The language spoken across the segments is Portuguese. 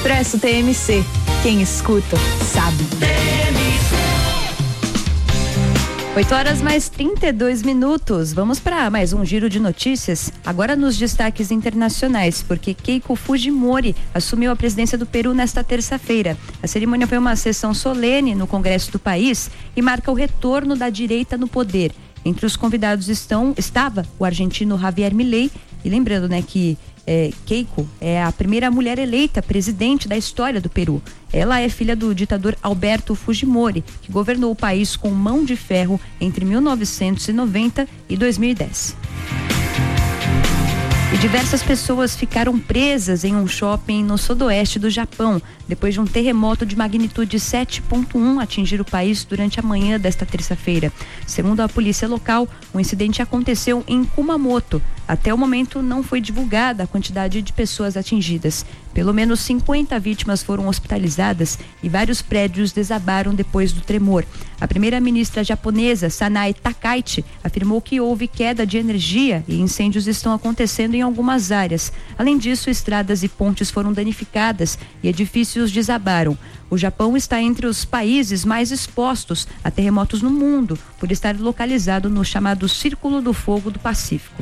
Expresso TMC. Quem escuta, sabe. 8h mais 32. Vamos para mais um giro de notícias. Agora nos destaques internacionais, porque Keiko Fujimori assumiu a presidência do Peru nesta terça-feira. A cerimônia foi uma sessão solene no Congresso do país e marca o retorno da direita no poder. Entre os convidados estava o argentino Javier Milei. E lembrando, que Keiko é a primeira mulher eleita presidente da história do Peru. Ela é filha do ditador Alberto Fujimori, que governou o país com mão de ferro entre 1990 e 2010. E diversas pessoas ficaram presas em um shopping no sudoeste do Japão, depois de um terremoto de magnitude 7.1 atingir o país durante a manhã desta terça-feira. Segundo a polícia local, o incidente aconteceu em Kumamoto. Até o momento não foi divulgada a quantidade de pessoas atingidas. Pelo menos 50 vítimas foram hospitalizadas e vários prédios desabaram depois do tremor. A primeira-ministra japonesa, Sanae Takaichi, afirmou que houve queda de energia e incêndios estão acontecendo em algumas áreas. Além disso, estradas e pontes foram danificadas e edifícios desabaram. O Japão está entre os países mais expostos a terremotos no mundo, por estar localizado no chamado Círculo do Fogo do Pacífico.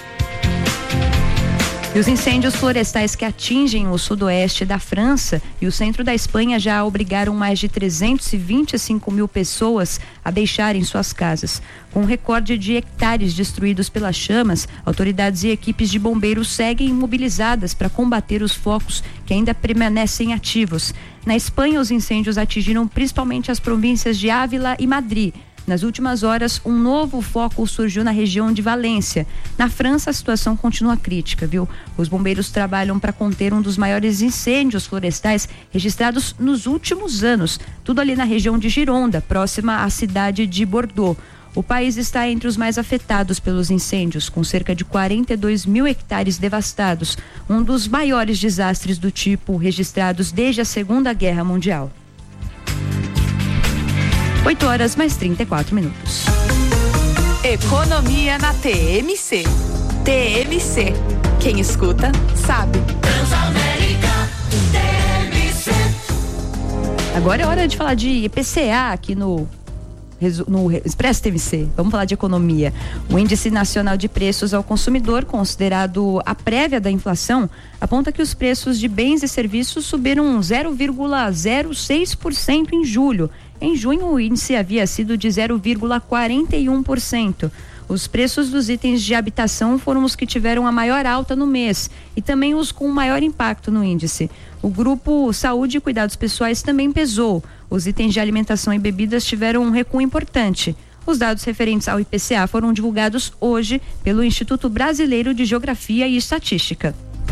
E os incêndios florestais que atingem o sudoeste da França e o centro da Espanha já obrigaram mais de 325 mil pessoas a deixarem suas casas. Com um recorde de hectares destruídos pelas chamas, autoridades e equipes de bombeiros seguem mobilizadas para combater os focos que ainda permanecem ativos. Na Espanha, os incêndios atingiram principalmente as províncias de Ávila e Madrid. Nas últimas horas, um novo foco surgiu na região de Valência. Na França, a situação continua crítica, viu? Os bombeiros trabalham para conter um dos maiores incêndios florestais registrados nos últimos anos. Tudo ali na região de Gironda, próxima à cidade de Bordeaux. O país está entre os mais afetados pelos incêndios, com cerca de 42 mil hectares devastados. Um dos maiores desastres do tipo registrados desde a Segunda Guerra Mundial. 8h mais 34. Economia na TMC. TMC. Quem escuta, sabe. Transamérica, TMC. Agora é hora de falar de IPCA aqui no Expresso TMC. Vamos falar de economia. O Índice Nacional de Preços ao Consumidor, considerado a prévia da inflação, aponta que os preços de bens e serviços subiram 0,06% em julho. Em junho, o índice havia sido de 0,41%. Os preços dos itens de habitação foram os que tiveram a maior alta no mês e também os com maior impacto no índice. O grupo Saúde e Cuidados Pessoais também pesou. Os itens de alimentação e bebidas tiveram um recuo importante. Os dados referentes ao IPCA foram divulgados hoje pelo Instituto Brasileiro de Geografia e Estatística.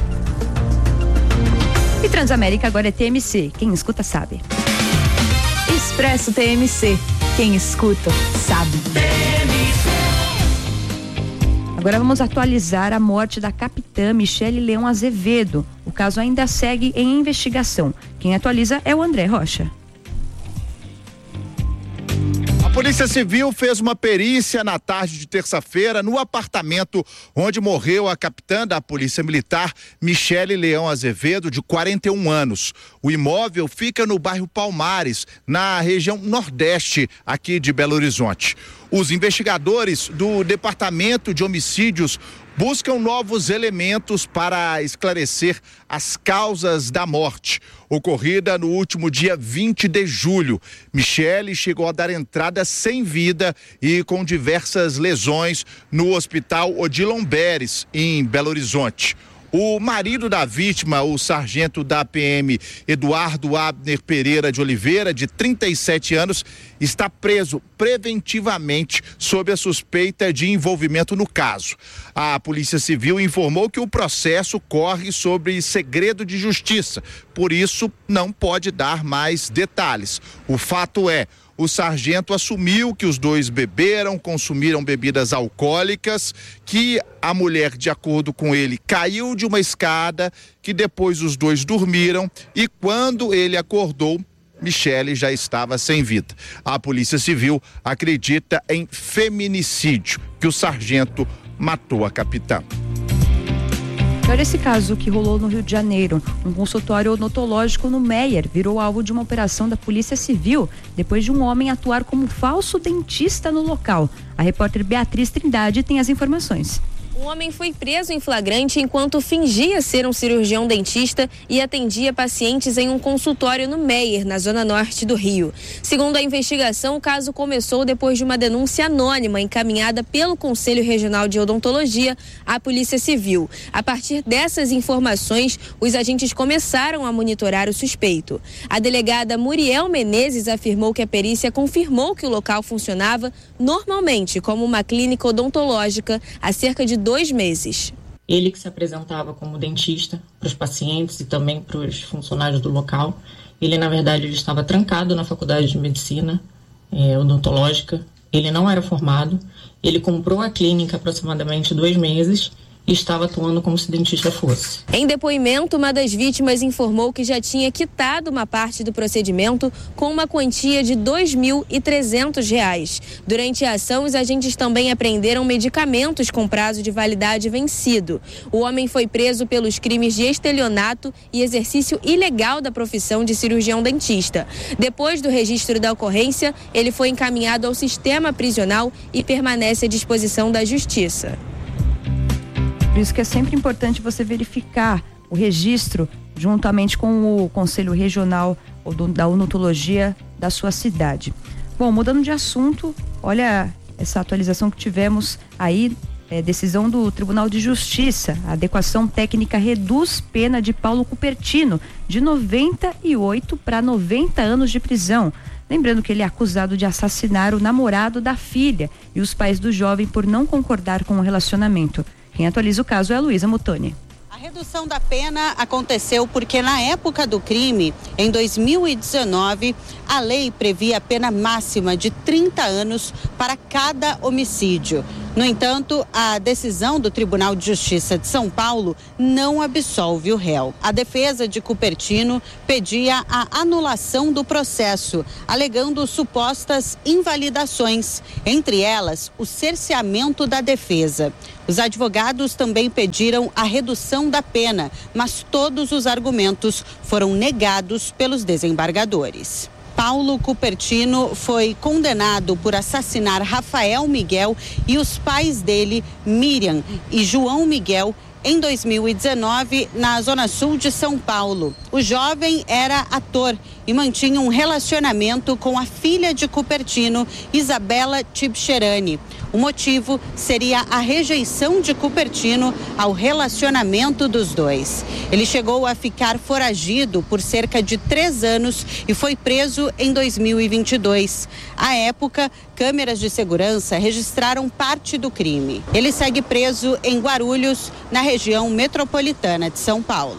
E Transamérica agora é TMC. Quem escuta, sabe. Expresso TMC. Quem escuta, sabe. Agora vamos atualizar a morte da capitã Michele Leão Azevedo. O caso ainda segue em investigação. Quem atualiza é o André Rocha. A Polícia Civil fez uma perícia na tarde de terça-feira no apartamento onde morreu a capitã da Polícia Militar, Michele Leão Azevedo, de 41 anos. O imóvel fica no bairro Palmares, na região nordeste aqui de Belo Horizonte. Os investigadores do Departamento de Homicídios buscam novos elementos para esclarecer as causas da morte, ocorrida no último dia 20 de julho. Michele chegou a dar entrada sem vida e com diversas lesões no Hospital Odilon Beres, em Belo Horizonte. O marido da vítima, o sargento da PM Eduardo Abner Pereira de Oliveira, de 37 anos, está preso preventivamente sob a suspeita de envolvimento no caso. A Polícia Civil informou que o processo corre sobre segredo de justiça, por isso não pode dar mais detalhes. O fato é, o sargento assumiu que os dois beberam, consumiram bebidas alcoólicas, que a mulher, de acordo com ele, caiu de uma escada, que depois os dois dormiram e quando ele acordou, Michele já estava sem vida. A Polícia Civil acredita em feminicídio, que o sargento matou a capitã. E olha esse caso que rolou no Rio de Janeiro. Um consultório odontológico no Meier virou alvo de uma operação da Polícia Civil depois de um homem atuar como falso dentista no local. A repórter Beatriz Trindade tem as informações. Um homem foi preso em flagrante enquanto fingia ser um cirurgião dentista e atendia pacientes em um consultório no Meier, na zona norte do Rio. Segundo a investigação, o caso começou depois de uma denúncia anônima encaminhada pelo Conselho Regional de Odontologia à Polícia Civil. A partir dessas informações, os agentes começaram a monitorar o suspeito. A delegada Muriel Menezes afirmou que a perícia confirmou que o local funcionava normalmente como uma clínica odontológica há cerca de 2 meses. Ele que se apresentava como dentista para os pacientes e também para os funcionários do local. Ele, na verdade, ele estava trancado na faculdade de medicina odontológica. Ele não era formado. Ele comprou a clínica há aproximadamente 2 meses e estava atuando como se dentista fosse. Em depoimento, uma das vítimas informou que já tinha quitado uma parte do procedimento com uma quantia de R$ 2.300. Durante a ação, os agentes também apreenderam medicamentos com prazo de validade vencido. O homem foi preso pelos crimes de estelionato e exercício ilegal da profissão de cirurgião dentista. Depois do registro da ocorrência, ele foi encaminhado ao sistema prisional e permanece à disposição da Justiça. Por isso que é sempre importante você verificar o registro juntamente com o Conselho Regional da Odontologia da sua cidade. Bom, mudando de assunto, olha essa atualização que tivemos aí, decisão do Tribunal de Justiça. A adequação técnica reduz pena de Paulo Cupertino de 98 para 90 anos de prisão. Lembrando que ele é acusado de assassinar o namorado da filha e os pais do jovem por não concordar com o relacionamento. Quem atualiza o caso é a Luísa Mutoni. A redução da pena aconteceu porque na época do crime, em 2019, a lei previa a pena máxima de 30 anos para cada homicídio. No entanto, a decisão do Tribunal de Justiça de São Paulo não absolve o réu. A defesa de Cupertino pedia a anulação do processo, alegando supostas invalidações, entre elas o cerceamento da defesa. Os advogados também pediram a redução da pena, mas todos os argumentos foram negados pelos desembargadores. Paulo Cupertino foi condenado por assassinar Rafael Miguel e os pais dele, Miriam e João Miguel, em 2019, na Zona Sul de São Paulo. O jovem era ator e mantinha um relacionamento com a filha de Cupertino, Isabela Tibcherani. O motivo seria a rejeição de Cupertino ao relacionamento dos dois. Ele chegou a ficar foragido por cerca de 3 anos e foi preso em 2022. À época, câmeras de segurança registraram parte do crime. Ele segue preso em Guarulhos, na região metropolitana de São Paulo.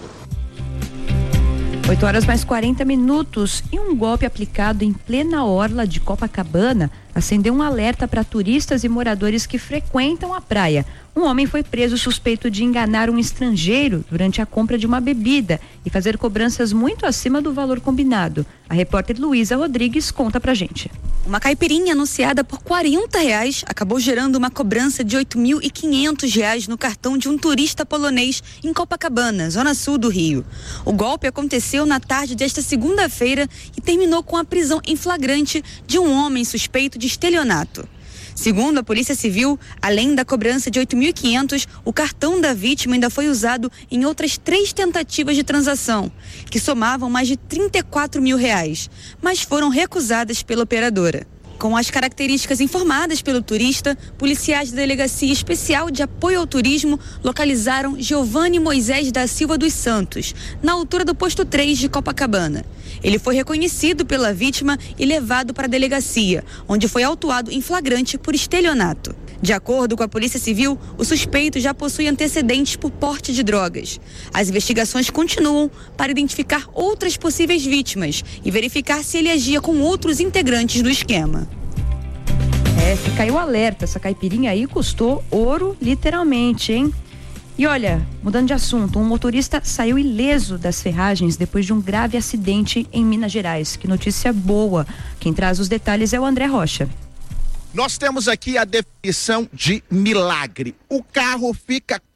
8h mais 40 e um golpe aplicado em plena orla de Copacabana acendeu um alerta para turistas e moradores que frequentam a praia. Um homem foi preso suspeito de enganar um estrangeiro durante a compra de uma bebida e fazer cobranças muito acima do valor combinado. A repórter Luísa Rodrigues conta pra gente. Uma caipirinha anunciada por R$40 acabou gerando uma cobrança de R$8.500 no cartão de um turista polonês em Copacabana, zona sul do Rio. O golpe aconteceu na tarde desta segunda-feira e terminou com a prisão em flagrante de um homem suspeito de estelionato. Segundo a Polícia Civil, além da cobrança de R$8.500, o cartão da vítima ainda foi usado em outras 3 tentativas de transação, que somavam mais de R$34 mil, mas foram recusadas pela operadora. Com as características informadas pelo turista, policiais da Delegacia Especial de Apoio ao Turismo localizaram Giovanni Moisés da Silva dos Santos, na altura do posto 3 de Copacabana. Ele foi reconhecido pela vítima e levado para a delegacia, onde foi autuado em flagrante por estelionato. De acordo com a Polícia Civil, o suspeito já possui antecedentes por porte de drogas. As investigações continuam para identificar outras possíveis vítimas e verificar se ele agia com outros integrantes do esquema. Fica aí o alerta, essa caipirinha aí custou ouro, literalmente, hein? E olha, mudando de assunto, um motorista saiu ileso das ferragens depois de um grave acidente em Minas Gerais. Que notícia boa. Quem traz os detalhes é o André Rocha. Nós temos aqui a definição de milagre. O carro fica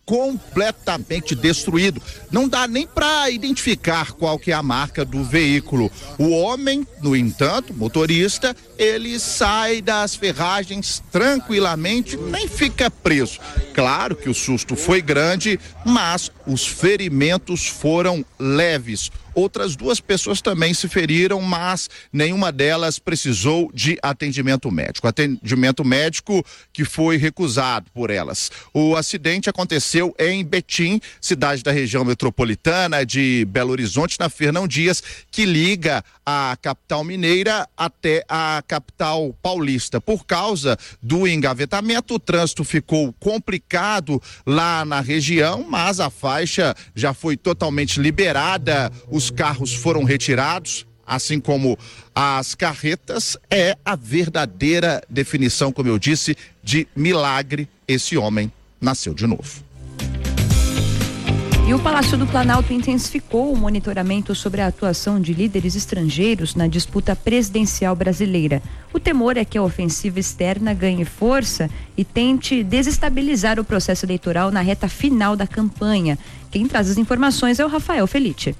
completamente destruído. Não dá nem para identificar qual que é a marca do veículo. O homem, no entanto, motorista, ele sai das ferragens tranquilamente, nem fica preso. Claro que o susto foi grande, mas os ferimentos foram leves. Outras 2 pessoas também se feriram, mas nenhuma delas precisou de atendimento médico. Atendimento médico que foi recusado por elas. O acidente aconteceu em Betim, cidade da região metropolitana de Belo Horizonte, na Fernão Dias, que liga a capital mineira até a capital paulista. Por causa do engavetamento, o trânsito ficou complicado lá na região, mas a faixa já foi totalmente liberada. Os carros foram retirados, assim como as carretas. É a verdadeira definição, como eu disse, de milagre. Esse homem nasceu de novo. E o Palácio do Planalto intensificou o monitoramento sobre a atuação de líderes estrangeiros na disputa presidencial brasileira. O temor é que a ofensiva externa ganhe força e tente desestabilizar o processo eleitoral na reta final da campanha. Quem traz as informações é o Rafael Felite.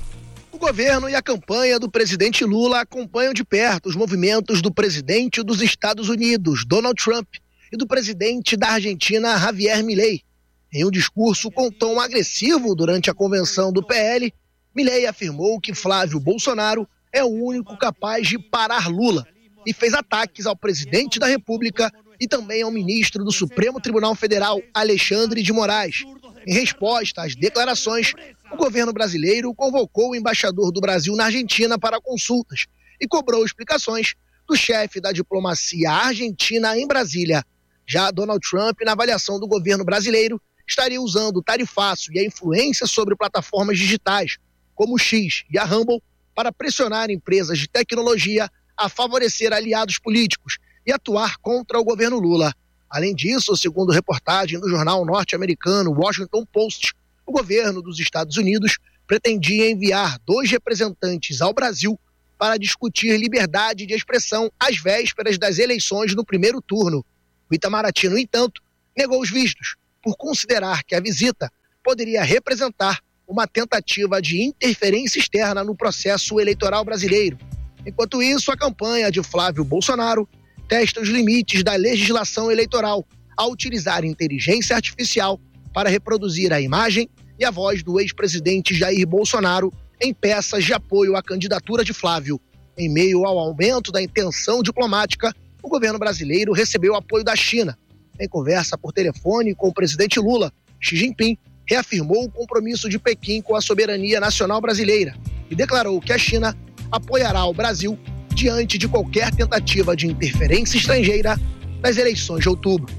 O governo e a campanha do presidente Lula acompanham de perto os movimentos do presidente dos Estados Unidos, Donald Trump, e do presidente da Argentina, Javier Milei. Em um discurso com tom agressivo durante a convenção do PL, Milei afirmou que Flávio Bolsonaro é o único capaz de parar Lula e fez ataques ao presidente da República e também ao ministro do Supremo Tribunal Federal, Alexandre de Moraes. Em resposta às declarações, o governo brasileiro convocou o embaixador do Brasil na Argentina para consultas e cobrou explicações do chefe da diplomacia argentina em Brasília. Já Donald Trump, na avaliação do governo brasileiro, estaria usando o tarifaço e a influência sobre plataformas digitais, como o X e a Rumble, para pressionar empresas de tecnologia a favorecer aliados políticos e atuar contra o governo Lula. Além disso, segundo reportagem do jornal norte-americano Washington Post, o governo dos Estados Unidos pretendia enviar 2 representantes ao Brasil para discutir liberdade de expressão às vésperas das eleições no primeiro turno. O Itamaraty, no entanto, negou os vistos, por considerar que a visita poderia representar uma tentativa de interferência externa no processo eleitoral brasileiro. Enquanto isso, a campanha de Flávio Bolsonaro testa os limites da legislação eleitoral ao utilizar inteligência artificial para reproduzir a imagem e a voz do ex-presidente Jair Bolsonaro em peças de apoio à candidatura de Flávio. Em meio ao aumento da tensão diplomática, o governo brasileiro recebeu apoio da China. Em conversa por telefone com o presidente Lula, Xi Jinping reafirmou o compromisso de Pequim com a soberania nacional brasileira e declarou que a China apoiará o Brasil diante de qualquer tentativa de interferência estrangeira nas eleições de outubro.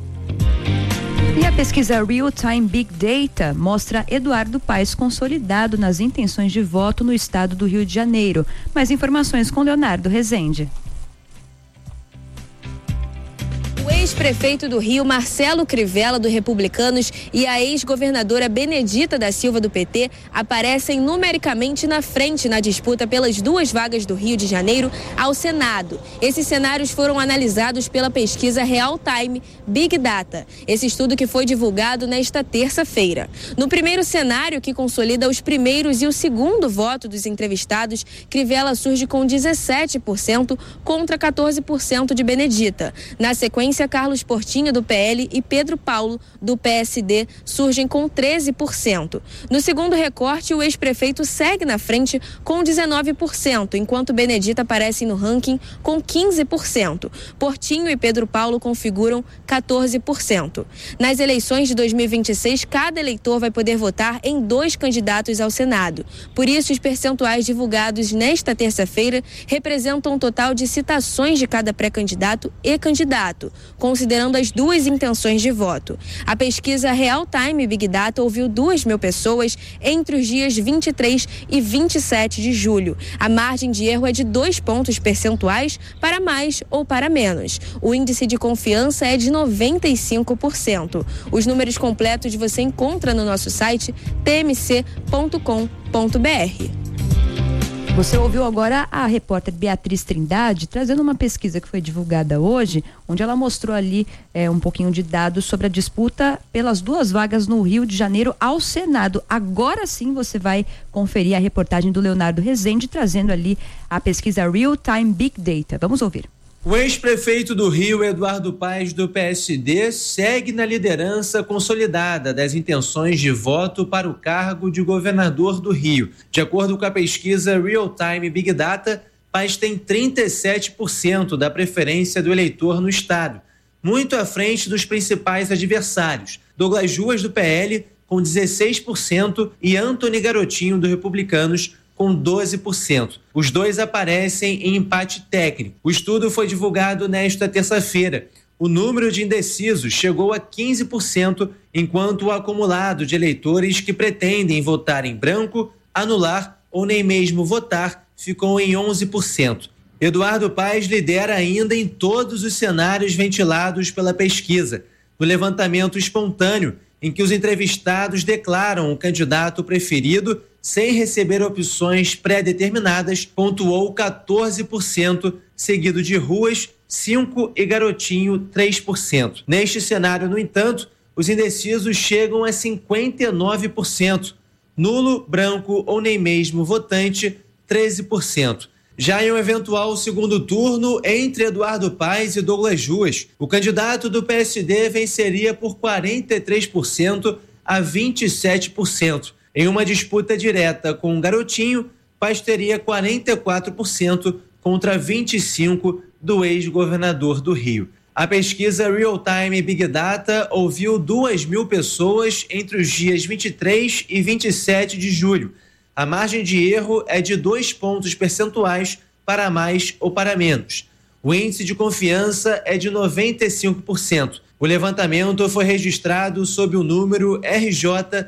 E a pesquisa Real Time Big Data mostra Eduardo Paes consolidado nas intenções de voto no estado do Rio de Janeiro. Mais informações com Leonardo Rezende. O ex-prefeito do Rio, Marcelo Crivella, do Republicanos, e a ex-governadora Benedita da Silva, do PT, aparecem numericamente na frente na disputa pelas 2 vagas do Rio de Janeiro ao Senado. Esses cenários foram analisados pela pesquisa Real Time Big Data, esse estudo que foi divulgado nesta terça-feira. No primeiro cenário, que consolida os primeiros e o segundo voto dos entrevistados, Crivella surge com 17% contra 14% de Benedita. Na sequência, Carlos Portinho, do PL, e Pedro Paulo, do PSD, surgem com 13%. No segundo recorte, o ex-prefeito segue na frente com 19%, enquanto Benedita aparece no ranking com 15%. Portinho e Pedro Paulo configuram 14%. Nas eleições de 2026, cada eleitor vai poder votar em 2 candidatos ao Senado. Por isso, os percentuais divulgados nesta terça-feira representam um total de citações de cada pré-candidato e candidato, considerando as 2 intenções de voto. A pesquisa Real Time Big Data ouviu 2.000 pessoas entre os dias 23 e 27 de julho. A margem de erro é de 2 pontos percentuais para mais ou para menos. O índice de confiança é de 95%. Os números completos você encontra no nosso site tmc.com.br. Você ouviu agora a repórter Beatriz Trindade trazendo uma pesquisa que foi divulgada hoje, onde ela mostrou ali um pouquinho de dados sobre a disputa pelas 2 vagas no Rio de Janeiro ao Senado. Agora sim você vai conferir a reportagem do Leonardo Rezende trazendo ali a pesquisa Real Time Big Data. Vamos ouvir. O ex-prefeito do Rio, Eduardo Paes, do PSD, segue na liderança consolidada das intenções de voto para o cargo de governador do Rio. De acordo com a pesquisa Real Time Big Data, Paes tem 37% da preferência do eleitor no estado, muito à frente dos principais adversários. Douglas Ruas, do PL, com 16%, e Antony Garotinho, do Republicanos, com 12%. Os dois aparecem em empate técnico. O estudo foi divulgado nesta terça-feira. O número de indecisos chegou a 15%, enquanto o acumulado de eleitores que pretendem votar em branco, anular ou nem mesmo votar ficou em 11%. Eduardo Paes lidera ainda em todos os cenários ventilados pela pesquisa. No levantamento espontâneo, em que os entrevistados declaram o candidato preferido sem receber opções pré-determinadas, pontuou 14%, seguido de Ruas, 5% e Garotinho, 3%. Neste cenário, no entanto, os indecisos chegam a 59%. Nulo, branco ou nem mesmo votante, 13%. Já em um eventual segundo turno entre Eduardo Paes e Douglas Ruas, o candidato do PSD venceria por 43% a 27%. Em uma disputa direta com o Garotinho, Paes teria 44% contra 25% do ex-governador do Rio. A pesquisa Real Time Big Data ouviu 2.000 pessoas entre os dias 23 e 27 de julho. A margem de erro é de 2 pontos percentuais para mais ou para menos. O índice de confiança é de 95%. O levantamento foi registrado sob o número RJ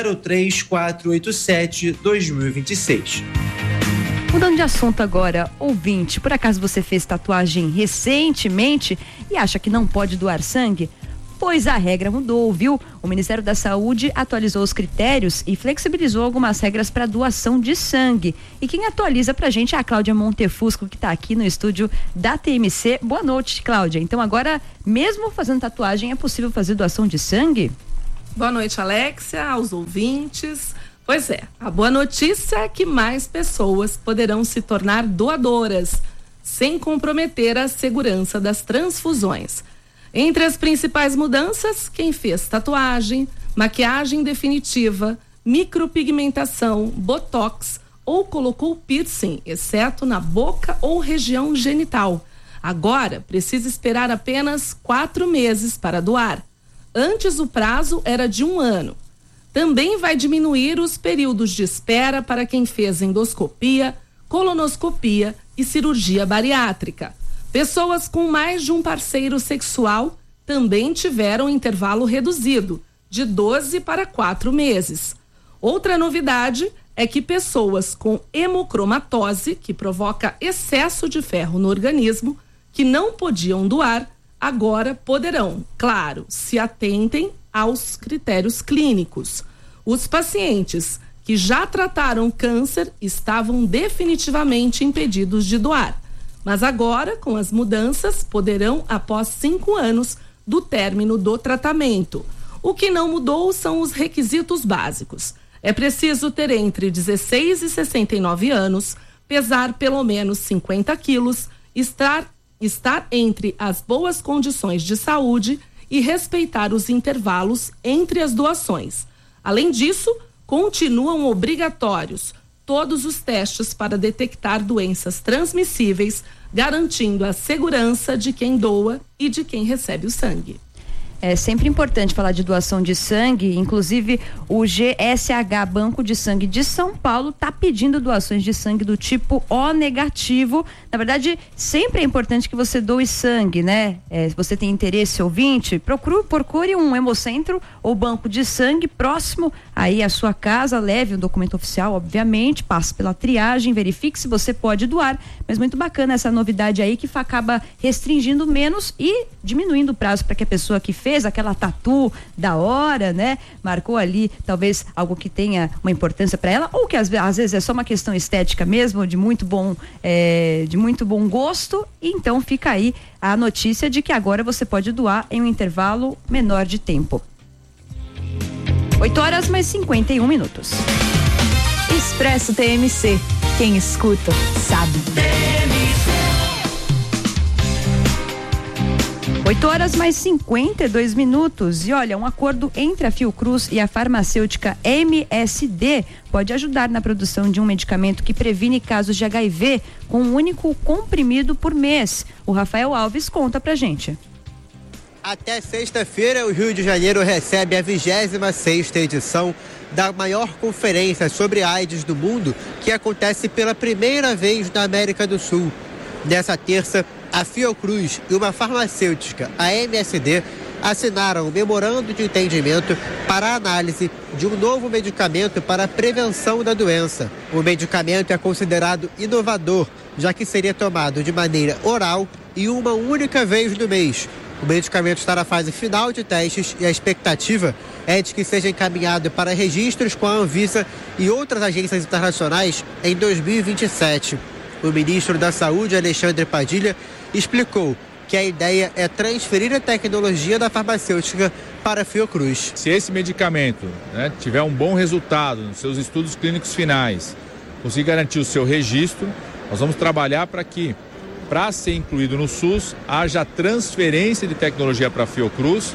03487-2026. Mudando de assunto agora, ouvinte, por acaso você fez tatuagem recentemente e acha que não pode doar sangue? Pois a regra mudou, viu? O Ministério da Saúde atualizou os critérios e flexibilizou algumas regras para doação de sangue. E quem atualiza pra gente é a Cláudia Montefusco, que está aqui no estúdio da TMC. Boa noite, Cláudia. Então agora, mesmo fazendo tatuagem, é possível fazer doação de sangue? Boa noite, Alexia, aos ouvintes. Pois é, a boa notícia é que mais pessoas poderão se tornar doadoras, sem comprometer a segurança das transfusões. Entre as principais mudanças, quem fez tatuagem, maquiagem definitiva, micropigmentação, botox ou colocou piercing, exceto na boca ou região genital, agora precisa esperar apenas 4 meses para doar. Antes o prazo era de 1 ano. Também vai diminuir os períodos de espera para quem fez endoscopia, colonoscopia e cirurgia bariátrica. Pessoas com mais de um parceiro sexual também tiveram intervalo reduzido, de 12 para 4 meses. Outra novidade é que pessoas com hemocromatose, que provoca excesso de ferro no organismo, que não podiam doar, agora poderão, claro, se atentem aos critérios clínicos. Os pacientes que já trataram câncer estavam definitivamente impedidos de doar, mas agora, com as mudanças, poderão após 5 anos do término do tratamento. O que não mudou são os requisitos básicos. É preciso ter entre 16 e 69 anos, pesar pelo menos 50 quilos, estar entre as boas condições de saúde e respeitar os intervalos entre as doações. Além disso, continuam obrigatórios todos os testes para detectar doenças transmissíveis, garantindo a segurança de quem doa e de quem recebe o sangue. É sempre importante falar de doação de sangue, inclusive o GSH, Banco de Sangue de São Paulo, está pedindo doações de sangue do tipo O negativo. Na verdade, sempre é importante que você doe sangue, né? Se você tem interesse, ouvinte, procure um hemocentro ou banco de sangue próximo aí à sua casa, leve um documento oficial, obviamente, passe pela triagem, verifique se você pode doar, mas muito bacana essa novidade aí que acaba restringindo menos e diminuindo o prazo para que a pessoa que fez fez aquela tatu da hora, né? Marcou ali talvez algo que tenha uma importância para ela, ou que às vezes é só uma questão estética mesmo, de muito bom gosto. E então fica aí a notícia de que agora você pode doar em um intervalo menor de tempo. 8h51. Expresso TMC. Quem escuta, sabe. 8h52. E olha, um acordo entre a Fiocruz e a farmacêutica MSD pode ajudar na produção de um medicamento que previne casos de HIV com um único comprimido por mês. O Rafael Alves conta pra gente. Até sexta-feira, o Rio de Janeiro recebe a 26ª edição da maior conferência sobre AIDS do mundo, que acontece pela primeira vez na América do Sul. Nessa terça, a Fiocruz e uma farmacêutica, a MSD, assinaram um memorando de entendimento para a análise de um novo medicamento para a prevenção da doença. O medicamento é considerado inovador, já que seria tomado de maneira oral e uma única vez no mês. O medicamento está na fase final de testes e a expectativa é de que seja encaminhado para registros com a Anvisa e outras agências internacionais em 2027. O ministro da Saúde, Alexandre Padilha, explicou que a ideia é transferir a tecnologia da farmacêutica para a Fiocruz. Se esse medicamento tiver um bom resultado nos seus estudos clínicos finais, conseguir garantir o seu registro, nós vamos trabalhar para que, para ser incluído no SUS, haja transferência de tecnologia para a Fiocruz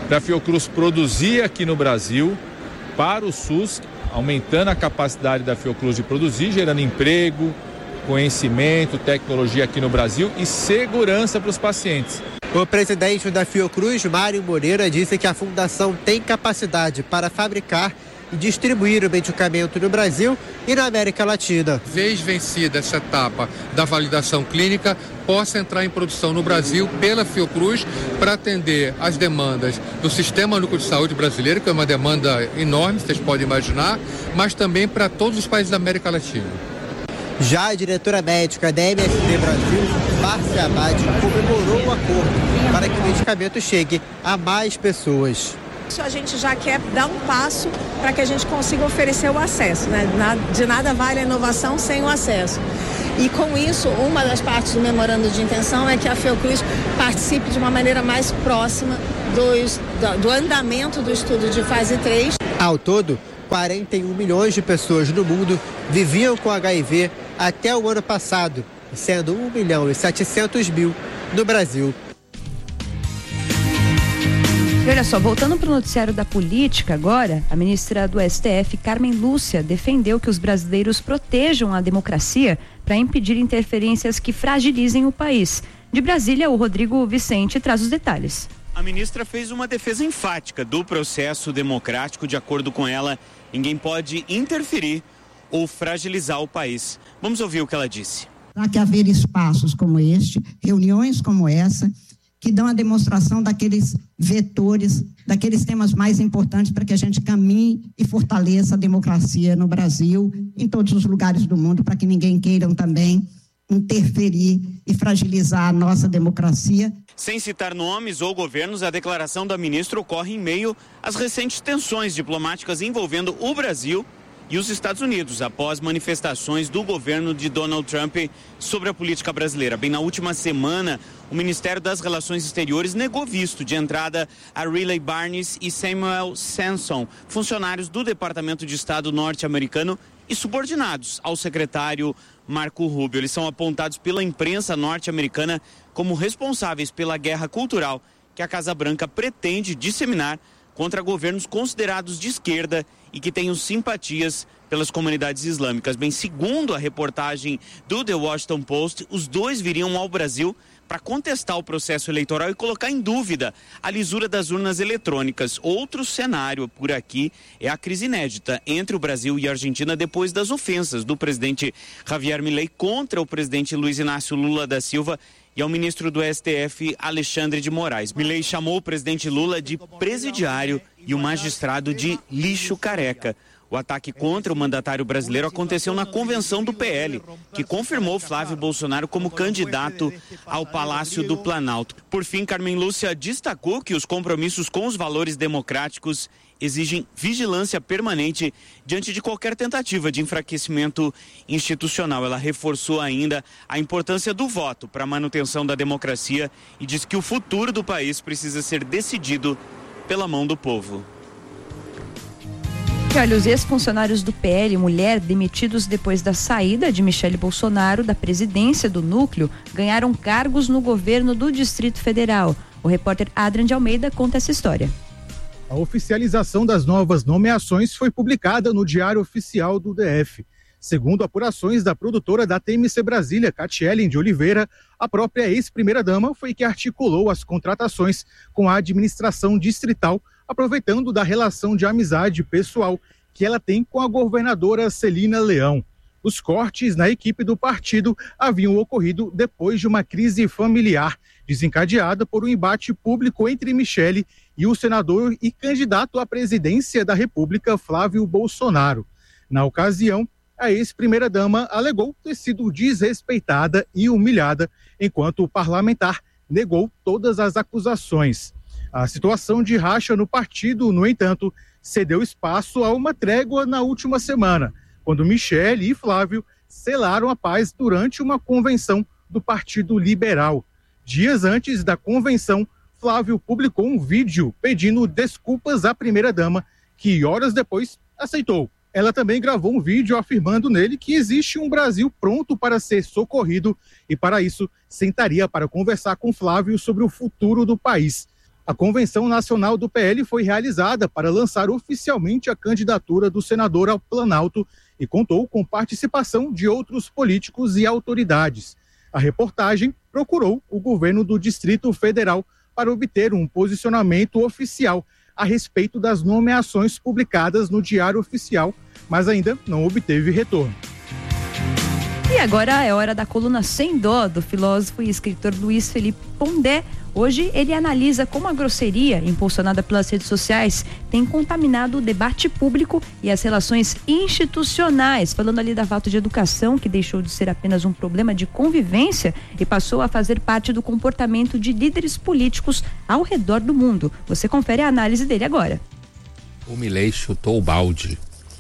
produzir aqui no Brasil para o SUS, aumentando a capacidade da Fiocruz de produzir, gerando emprego, conhecimento, tecnologia aqui no Brasil e segurança para os pacientes. O presidente da Fiocruz, Mário Moreira, disse que a fundação tem capacidade para fabricar e distribuir o medicamento no Brasil e na América Latina. Vez vencida essa etapa da validação clínica, possa entrar em produção no Brasil pela Fiocruz para atender as demandas do Sistema Único de Saúde brasileiro, que é uma demanda enorme, vocês podem imaginar, mas também para todos os países da América Latina. Já a diretora médica da MSD Brasil, Márcia Abad, comemorou o acordo para que o medicamento chegue a mais pessoas. A gente já quer dar um passo para que a gente consiga oferecer o acesso, né? De nada vale a inovação sem o acesso. E com isso, uma das partes do memorando de intenção é que a Fiocruz participe de uma maneira mais próxima do andamento do estudo de fase 3. Ao todo, 41 milhões de pessoas no mundo viviam com HIV até o ano passado, sendo 1.700.000 no Brasil. E olha só, voltando para o noticiário da política agora, a ministra do STF, Carmen Lúcia, defendeu que os brasileiros protejam a democracia para impedir interferências que fragilizem o país. De Brasília, o Rodrigo Vicente traz os detalhes. A ministra fez uma defesa enfática do processo democrático. De acordo com ela, ninguém pode interferir ou fragilizar o país. Vamos ouvir o que ela disse. Há que haver espaços como este, reuniões como essa, que dão a demonstração daqueles vetores, daqueles temas mais importantes para que a gente caminhe e fortaleça a democracia no Brasil, em todos os lugares do mundo, para que ninguém queira também interferir e fragilizar a nossa democracia. Sem citar nomes ou governos, a declaração da ministra ocorre em meio às recentes tensões diplomáticas envolvendo o Brasil e os Estados Unidos, após manifestações do governo de Donald Trump sobre a política brasileira. Bem, na última semana, o Ministério das Relações Exteriores negou visto de entrada a Riley Barnes e Samuel Sanson, funcionários do Departamento de Estado norte-americano e subordinados ao secretário Marco Rubio. Eles são apontados pela imprensa norte-americana como responsáveis pela guerra cultural que a Casa Branca pretende disseminar contra governos considerados de esquerda e que tenham simpatias pelas comunidades islâmicas. Bem, segundo a reportagem do The Washington Post, os dois viriam ao Brasil para contestar o processo eleitoral e colocar em dúvida a lisura das urnas eletrônicas. Outro cenário por aqui é a crise inédita entre o Brasil e a Argentina depois das ofensas do presidente Javier Milei contra o presidente Luiz Inácio Lula da Silva e ao ministro do STF, Alexandre de Moraes. Milei chamou o presidente Lula de presidiário e o magistrado de lixo careca. O ataque contra o mandatário brasileiro aconteceu na convenção do PL, que confirmou Flávio Bolsonaro como candidato ao Palácio do Planalto. Por fim, Carmen Lúcia destacou que os compromissos com os valores democráticos exigem vigilância permanente diante de qualquer tentativa de enfraquecimento institucional. Ela reforçou ainda a importância do voto para a manutenção da democracia e disse que o futuro do país precisa ser decidido pela mão do povo. E olha, os ex-funcionários do PL Mulher, demitidos depois da saída de Michele Bolsonaro da presidência do núcleo, ganharam cargos no governo do Distrito Federal. O repórter Adrian de Almeida conta essa história. A oficialização das novas nomeações foi publicada no Diário Oficial do DF. Segundo apurações da produtora da TMC Brasília, Catielen de Oliveira, a própria ex-primeira-dama foi que articulou as contratações com a administração distrital, aproveitando da relação de amizade pessoal que ela tem com a governadora Celina Leão. Os cortes na equipe do partido haviam ocorrido depois de uma crise familiar, desencadeada por um embate público entre Michele e o senador e candidato à presidência da República, Flávio Bolsonaro. Na ocasião, a ex-primeira-dama alegou ter sido desrespeitada e humilhada, enquanto o parlamentar negou todas as acusações. A situação de racha no partido, no entanto, cedeu espaço a uma trégua na última semana, quando Michele e Flávio selaram a paz durante uma convenção do Partido Liberal. Dias antes da convenção, Flávio publicou um vídeo pedindo desculpas à primeira-dama, que horas depois aceitou. Ela também gravou um vídeo afirmando nele que existe um Brasil pronto para ser socorrido e, para isso, sentaria para conversar com Flávio sobre o futuro do país. A Convenção Nacional do PL foi realizada para lançar oficialmente a candidatura do senador ao Planalto e contou com participação de outros políticos e autoridades. A reportagem procurou o governo do Distrito Federal para obter um posicionamento oficial a respeito das nomeações publicadas no Diário Oficial, mas ainda não obteve retorno. E agora é hora da coluna Sem Dó, do filósofo e escritor Luiz Felipe Pondé. Hoje ele analisa como a grosseria, impulsionada pelas redes sociais, tem contaminado o debate público e as relações institucionais, falando ali da falta de educação, que deixou de ser apenas um problema de convivência e passou a fazer parte do comportamento de líderes políticos ao redor do mundo. Você confere a análise dele agora. O Milei chutou o balde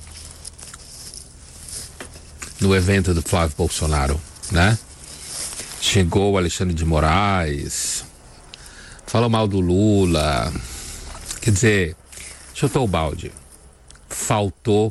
no evento do Flávio Bolsonaro, né? Chegou o Alexandre de Moraes, falou mal do Lula, quer dizer, chutou o balde. Faltou